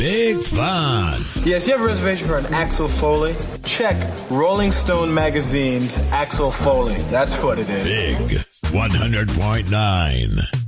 Big fun. Yes, you have a reservation for an Axel Foley? Check Rolling Stone Magazine's Axel Foley. That's what it is. Big 100.9.